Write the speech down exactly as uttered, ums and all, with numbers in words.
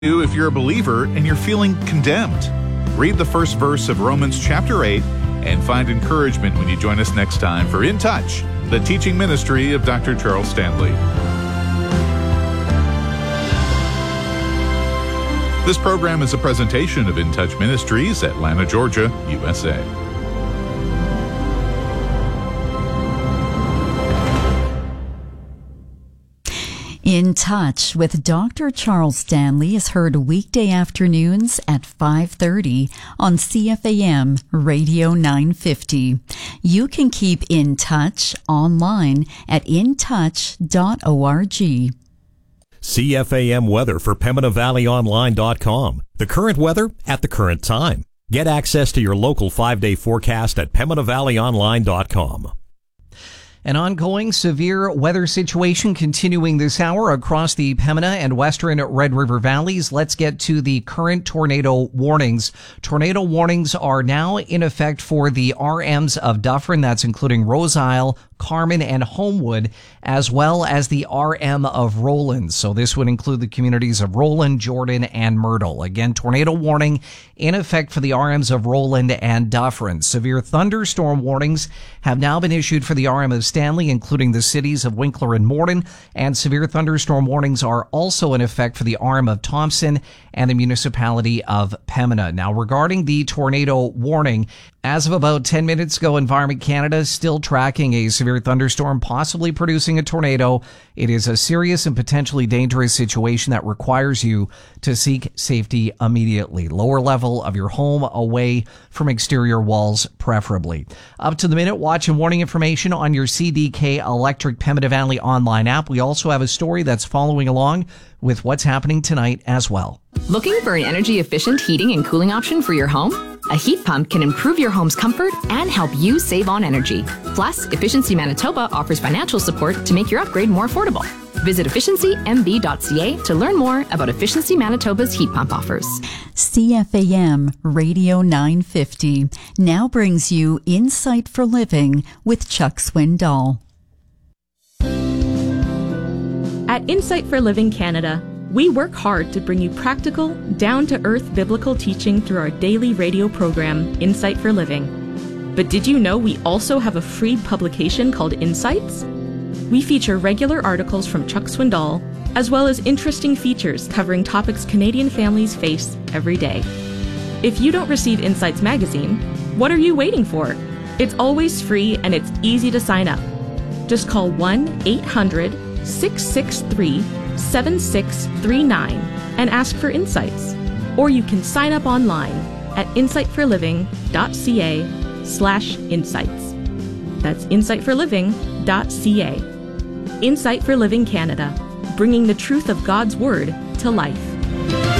If you're a believer and you're feeling condemned, read the first verse of Romans chapter eight and find encouragement when you join us next time for In Touch, the teaching ministry of Doctor Charles Stanley. This program is a presentation of In Touch Ministries, Atlanta, Georgia, U S A. In Touch with Doctor Charles Stanley is heard weekday afternoons at five thirty on C F A M Radio nine fifty. You can keep in touch online at in touch dot org. C F A M weather for Pembina Valley Online dot com. The current weather at the current time. Get access to your local five-day forecast at Pembina Valley Online dot com. An ongoing severe weather situation continuing this hour across the Pembina and western Red River valleys. Let's get to the current tornado warnings. Tornado warnings are now in effect for the R Ms of Dufferin. That's including Rose Isle, Carman, and Homewood, as well as the R M of Roland. So this would include the communities of Roland, Jordan, and Myrtle. Again, tornado warning in effect for the R Ms of Roland and Dufferin. Severe thunderstorm warnings have now been issued for the R M of Stanley, including the cities of Winkler and Morden, and severe thunderstorm warnings are also in effect for the R M of Thompson and the municipality of Pembina. Now, regarding the tornado warning, as of about ten minutes ago, Environment Canada is still tracking a severe thunderstorm possibly producing a tornado. It is a serious and potentially dangerous situation that requires you to seek safety immediately. Lower level of your home, away from exterior walls, preferably. Up to the minute, watch and warning information on your C D K Electric Pembina Valley online app. We also have a story that's following along with what's happening tonight as well. Looking for an energy-efficient heating and cooling option for your home? A heat pump can improve your home's comfort and help you save on energy. Plus, Efficiency Manitoba offers financial support to make your upgrade more affordable. Visit efficiency m b dot c a to learn more about Efficiency Manitoba's heat pump offers. C F A M Radio nine fifty now brings you Insight for Living with Chuck Swindoll. At Insight for Living Canada, we work hard to bring you practical, down-to-earth biblical teaching through our daily radio program, Insight for Living. But did you know we also have a free publication called Insights? We feature regular articles from Chuck Swindoll, as well as interesting features covering topics Canadian families face every day. If you don't receive Insights magazine, what are you waiting for? It's always free and it's easy to sign up. Just call one eight hundred six six three seven six three nine and ask for Insights. Or you can sign up online at insight for living dot c a slash insights. That's insight for living dot c a. Insight for Living Canada, bringing the truth of God's Word to life.